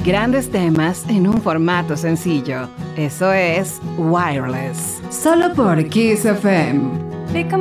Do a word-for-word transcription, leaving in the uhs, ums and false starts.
Grandes temas en un formato sencillo. Eso es Wireless. Solo por Kiss F M. Pick 'em